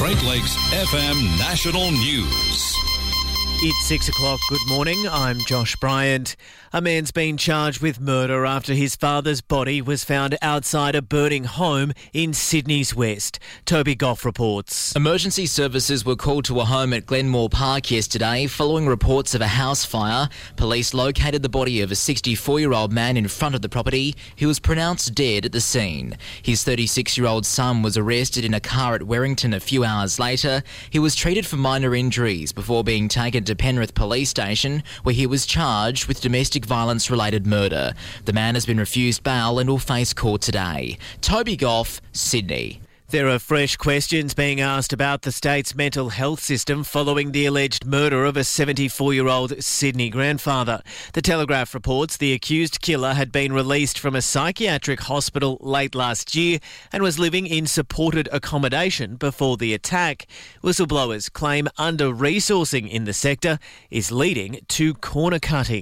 Great Lakes FM National News. It's 6 o'clock. Good morning. I'm Josh Bryant. A man's been charged with murder after his father's body was found outside a burning home in Sydney's West. Toby Goff reports. Emergency services were called to a home at Glenmore Park yesterday following reports of a house fire. Police located the body of a 64-year-old man in front of the property who was pronounced dead at the scene. His 36-year-old son was arrested in a car at Werrington a few hours later. He was treated for minor injuries before being taken to Penrith Police Station, where he was charged with domestic violence-related murder. The man has been refused bail and will face court today. Toby Goff, Sydney. There are fresh questions being asked about the state's mental health system following the alleged murder of a 74-year-old Sydney grandfather. The Telegraph reports the accused killer had been released from a psychiatric hospital late last year and was living in supported accommodation before the attack. Whistleblowers claim under-resourcing in the sector is leading to corner cutting.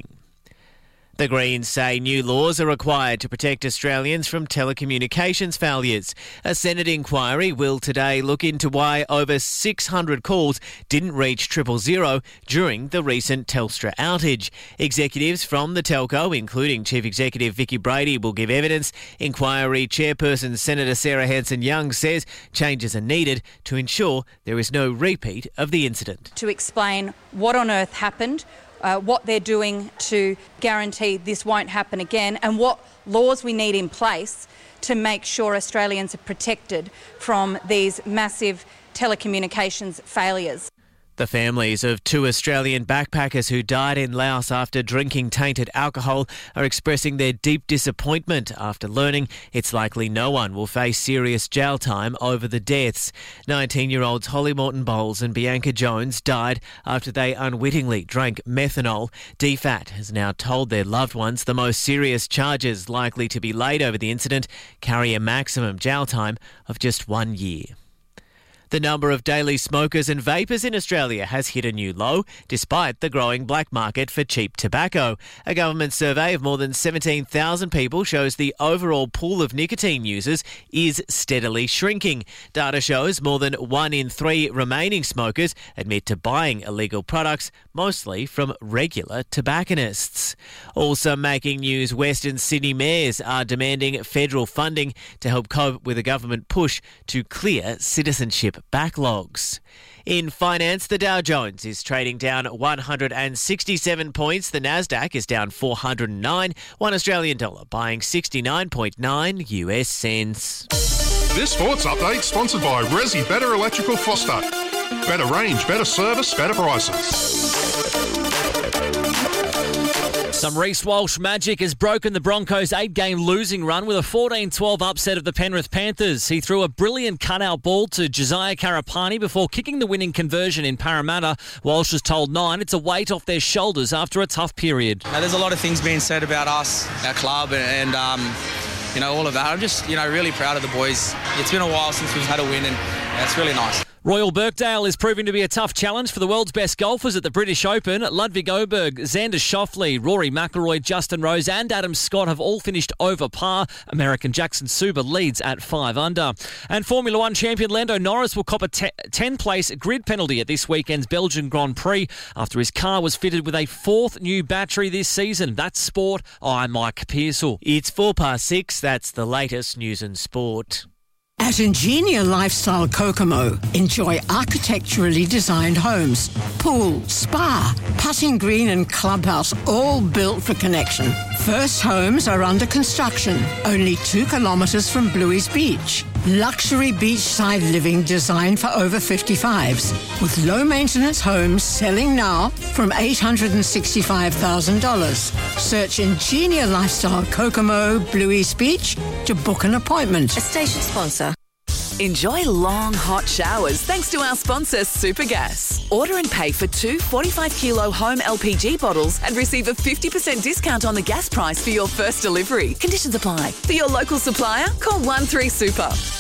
The Greens say new laws are required to protect Australians from telecommunications failures. A Senate inquiry will today look into why over 600 calls didn't reach 000 during the recent Telstra outage. Executives from the telco, including Chief Executive Vicki Brady, will give evidence. Inquiry Chairperson Senator Sarah Hanson-Young says changes are needed to ensure there is no repeat of the incident. To explain what on earth happened, what they're doing to guarantee this won't happen again, and what laws we need in place to make sure Australians are protected from these massive telecommunications failures. The families of two Australian backpackers who died in Laos after drinking tainted alcohol are expressing their deep disappointment after learning it's likely no one will face serious jail time over the deaths. 19-year-olds Holly Morton Bowles and Bianca Jones died after they unwittingly drank methanol. DFAT has now told their loved ones the most serious charges likely to be laid over the incident carry a maximum jail time of just 1 year. The number of daily smokers and vapers in Australia has hit a new low, despite the growing black market for cheap tobacco. A government survey of more than 17,000 people shows the overall pool of nicotine users is steadily shrinking. Data shows more than 1 in 3 remaining smokers admit to buying illegal products, mostly from regular tobacconists. Also making news, Western Sydney mayors are demanding federal funding to help cope with a government push to clear citizenship backlogs. In finance, the Dow Jones is trading down 167 points. The Nasdaq is down 409. $1 Australian dollar buying 69.9 US cents. This sports update sponsored by Resi Better Electrical Froster. Better range, better service, better prices. Some Reece Walsh magic has broken the Broncos' 8-game losing run with a 14-12 upset of the Penrith Panthers. He threw a brilliant cutout ball to Josiah Karapani before kicking the winning conversion in Parramatta. Walsh has told Nine it's a weight off their shoulders after a tough period. Now, there's a lot of things being said about us, our club, and all of that. I'm just, really proud of the boys. It's been a while since we've had a win, and it's really nice. Royal Birkdale is proving to be a tough challenge for the world's best golfers at the British Open. Ludwig Oberg, Xander Schauffele, Rory McIlroy, Justin Rose and Adam Scott have all finished over par. American Jackson Suba leads at 5 under. And Formula One champion Lando Norris will cop a 10-place grid penalty at this weekend's Belgian Grand Prix after his car was fitted with a 4th new battery this season. That's sport. I'm Mike Pearsall. It's 6:04. That's the latest news and sport. At Ingenia Lifestyle Kokomo, enjoy architecturally designed homes, pool, spa, putting green and clubhouse, all built for connection. First homes are under construction, only 2 kilometres from Bluey's Beach. Luxury beachside living designed for over 55s, with low-maintenance homes selling now from $865,000. Search Ingenia Lifestyle Kokomo, Bluey's Beach to book an appointment. A station sponsor. Enjoy long, hot showers thanks to our sponsor, Supergas. Order and pay for 2 45-kilo home LPG bottles and receive a 50% discount on the gas price for your first delivery. Conditions apply. For your local supplier, call 13-SUPER.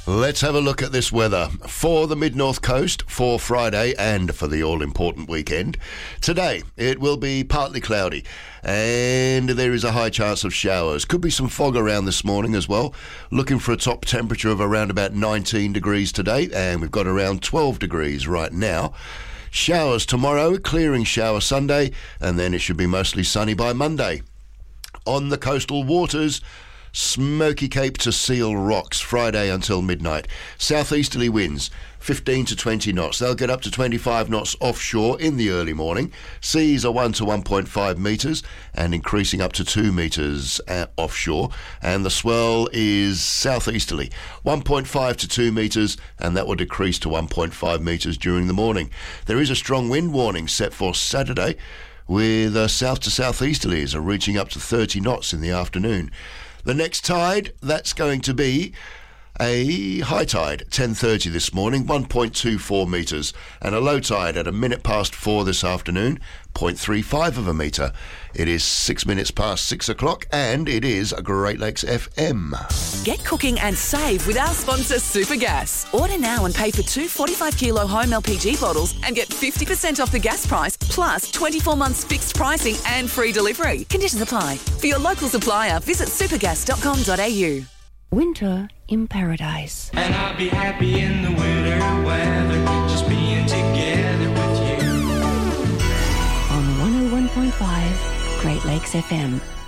Let's have a look at this weather for the mid-north coast for Friday and for the all-important weekend. Today, it will be partly cloudy and there is a high chance of showers. Could be some fog around this morning as well. Looking for a top temperature of around about 19 degrees today, and we've got around 12 degrees right now. Showers tomorrow, clearing shower Sunday, and then it should be mostly sunny by Monday. On the coastal waters, Smoky Cape to Seal Rocks, Friday until midnight. Southeasterly winds, 15 to 20 knots. They'll get up to 25 knots offshore in the early morning. Seas are 1 to 1.5 metres and increasing up to 2 metres offshore. And the swell is southeasterly, 1.5 to 2 metres, and that will decrease to 1.5 metres during the morning. There is a strong wind warning set for Saturday, with south to southeasterlies are reaching up to 30 knots in the afternoon. The next tide, that's going to be a high tide, 10:30 this morning, 1.24 metres, and a low tide at 4:01 this afternoon, 0.35 of a metre. It is 6 minutes past 6 o'clock, and it is a Great Lakes FM. Get cooking and save with our sponsor Supergas. Order now and pay for 2 45-kilo home LPG bottles and get 50% off the gas price, plus 24 months fixed pricing and free delivery. Conditions apply. For your local supplier, visit supergas.com.au. Winter in Paradise. And I'll be happy in the winter weather, just being together with you. On 101.5 Great Lakes FM.